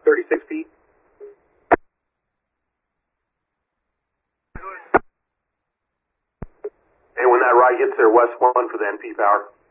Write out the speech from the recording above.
36 feet. And when that ride gets there, West 1 for the NP power.